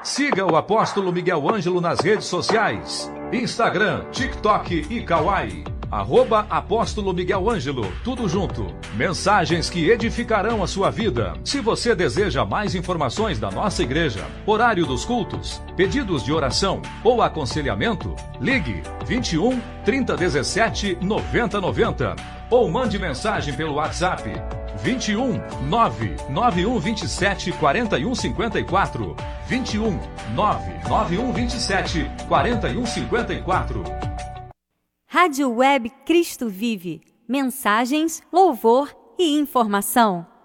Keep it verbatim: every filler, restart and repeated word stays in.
Siga o Apóstolo Miguel Ângelo nas redes sociais, Instagram, TikTok e Kawaii. Arroba Apóstolo Miguel Ângelo, tudo junto. Mensagens que edificarão a sua vida. Se você deseja mais informações da nossa igreja, horário dos cultos, pedidos de oração ou aconselhamento, ligue vinte e um, trinta, dezessete, noventa, noventa ou mande mensagem pelo WhatsApp vinte e um, nove nove um vinte e sete, quarenta e um cinquenta e quatro, vinte e um, nove nove um vinte e sete, quarenta e um cinquenta e quatro. Rádio Web Cristo Vive. Mensagens, louvor e informação.